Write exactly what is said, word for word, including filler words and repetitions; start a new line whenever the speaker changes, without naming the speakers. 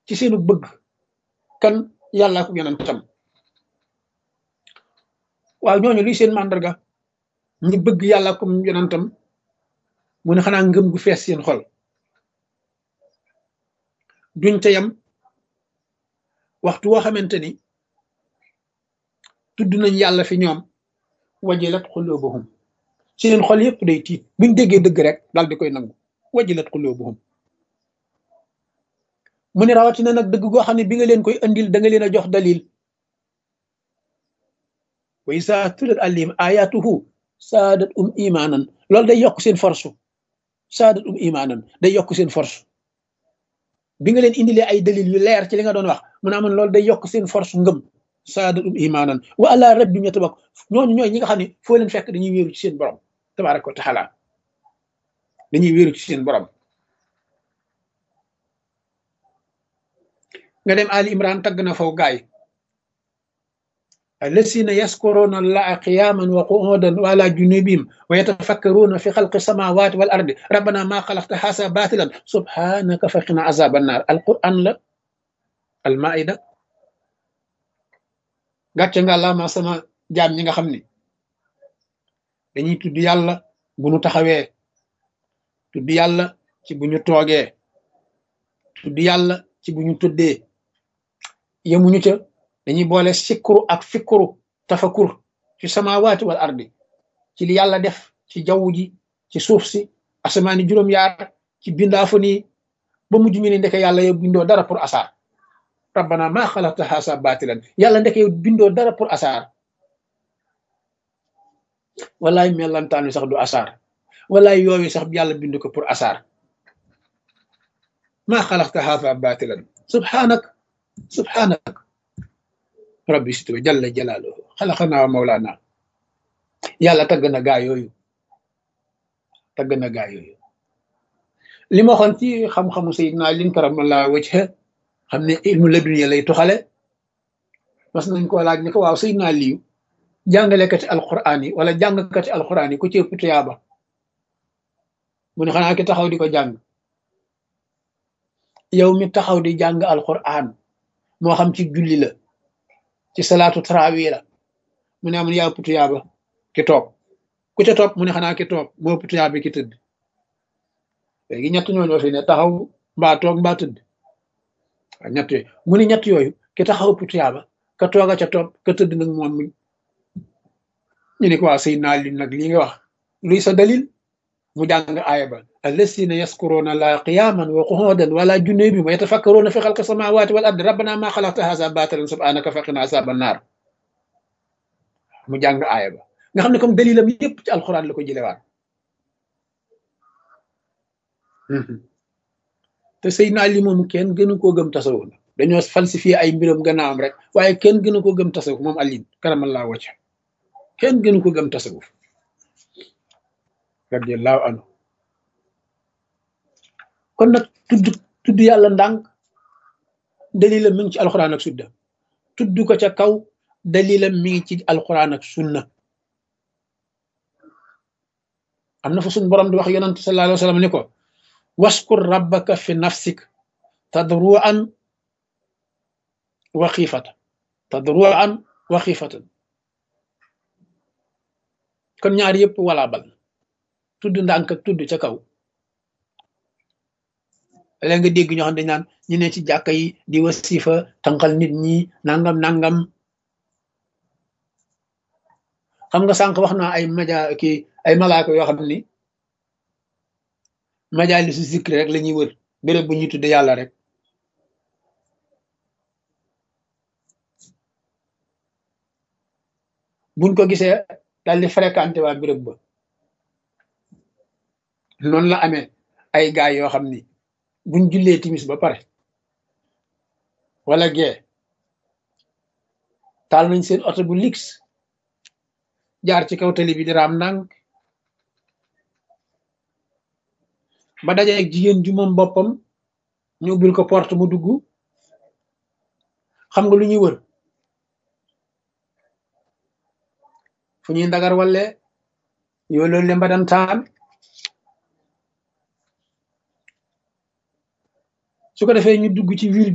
ci seenu bëgg kan yàlla ko yonentam waaw ñooñu luy seen màndarga ñi bëgg yàlla ko yonentam mu ne xanaa ngëm gu fees seen xol duñ ca yam waxtu woo xamante ni tudd nañ yàlla fi ñoom wajilat qulubuhum seen xol yépp day tiit buñ déggee dëgg rek daal di koy nangu wajilat qulubuhum mu ne rawatina nag dëgg goo xam ne bi nga leen koy andil da nga leen a jox dalil wa isa tulat alayhim ayatuhu saadat um imaanan loolu day yokk seen force saadat um imaanan day yokk seen force bi nga leen indilee ay dalil yu leer ci li nga doon wax mu ne amoon loolu day yokk seen force ngëm saadat um imaanan wa ala rabbihim yatawakkal ñooñu ñooy ñi nga xam ne foo leen fekk dañuy wéeru ci seen borom tabaraka wa taala dañuy wéeru ci seen borom nga dem Ali Imran tagg na faw gaay الذين يذكرون الله قياما وقعودا وعلى جنوبهم ويتفكرون في خلق السماوات والارض ربنا ما خلقت هذا باطلا سبحانك فقنا عذاب النار القران لا المائده gàcce nga la ma sama jaam ñi nga xam ni dañuy tudd yàlla bu ñu taxawee tudd yàlla ci bu ñu toogee tudd yàlla ci bu ñu tuddee yemuñu ca dañuy boole sikkuru ak fikkuru tafakur ci samawaati wal ardi ci li yàlla def ci jaww ji ci suuf si asamaani juróom-yaar ci bindaafu nii ba mujj ñu ne ndeke yàlla yow bindoo dara pour asaar rabbana maa xalaqta haasa baatilan yàlla ndeke yow bindoo dara pour asaar wallaay melantaan wi sax du asaar wallaay yooyu sax yàlla bind ko pour asaar maa xalaqta haasa baatilan subhanak subhanak rabbi situ jalla jalaaluhu xalaqana wa mawlana yàlla tagg na gaa yooyu tagg na gaa yooyu li ma waxoon ci xam-xamu Seydina Ali karamallahu wajha xam ne ilmu laduniya lay tuxale mas nañ ko laaj ni ko waaw Seydina Ali jàngalekati alquran yi wala jàngkati alquran yi ku ci ëpp tuyaaba mu ne xanaa ki taxaw di ko jàng yow mi taxaw di jàng alquran moo xam ci julli la ci salaatu tarawih la mu ne amul yaa ëpp tuyaaba ki toog ku ca topp mu ne xanaa ki toog moo ëpp tuyaaba ki tëdd léegi ñett ñooñu fi ne taxaw mbaa toog mbaa tëdd waaw ñett yooyu mu ne ñett yooyu ki taxaw ëpp tuyaaba ka tooga ca topp ka tëdd nag moom mi ñu ne ko waa Seydina Ali nag lii nga wax luy sa dalil mu jàng aaya ba allasina yaskuruna la qiyaman wa qu'udan wala junubihim wa yatafakkaruna fi xalqi samawati wal ardi rabbana ma xalaqta haza batilan subhanaka faqina azaban nar mu jàng aaya ba nga xam ne comme dalilam yépp ci alquran la ko jëlewaat te Seydina Ali moom kenn gënu koo gëm tasawuf la dañoo falsifié ay mbiram gannaawam rek waaye kenn gënu ko gëm tasawuf moom Ali karamallahu wajha kenn gënu ko gëm tasawuf radiyallahu anhu kon nag tudd tudd yàlla ndànk dalilam mi ngi ci alquran ak sunna tudd ko ca kaw dalilam mi ngi ci alquran ak sunna am na fa suñ borom di wax yonent sallallahu alayhi wa sallam ni ko waskur rabbaka fi nafsik tadruan wa xiifatan tadruan wa xiifatan kon ñaar yëpp wala bal tudd ndànk ak tudd ca kaw léegi nga dégg ñoo xam dañ naan ñu ne ci jàkka yi di wasifa tànqal nit ñi nangam nangam xam nga sànq wax naa ay maja ki ay malaaka yoo xam ni majaalisu zikri rek la ñuy wër béréb bu ñuy tudde yàlla rek buñ ko gisee daal di fréquenté waa béréb ba noonu la amee ay gaay yoo xam ni buñ jullee timis ba pare wala gee taal nañ seen oto bu lix jaar ci kaw tali bi di raam ndànk ba daje ak jigéen ju moom boppam ñu ubbil ko porte mu dugg xam nga lu ñuy wër fu ñuy ndagar walle yoo loolu le mbadan taan su ko defee ñu dugg ci ville